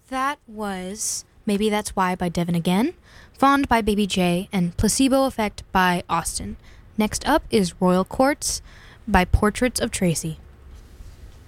That was Maybe That's Why by Devin Again, Fond by Baby J, and Placebo Effect by Austin. Next up is Royal Courts by Portraits of Tracy.